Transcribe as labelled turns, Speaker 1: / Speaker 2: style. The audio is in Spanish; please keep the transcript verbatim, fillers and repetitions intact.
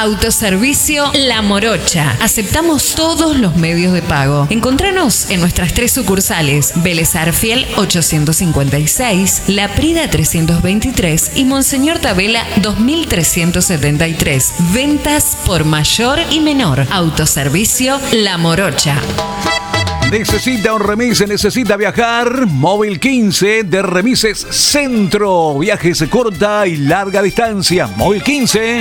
Speaker 1: Autoservicio La Morocha. Aceptamos todos los medios de pago. Encontranos en nuestras tres sucursales: Vélez Arfiel ochocientos cincuenta y seis, La Prida trescientos veintitrés y Monseñor Tabela dos mil trescientos setenta y tres. Ventas por mayor y menor. Autoservicio La Morocha.
Speaker 2: ¿Necesita un remis? ¿Necesita viajar? Móvil quince de Remises Centro. Viajes corta y larga distancia. Móvil quince.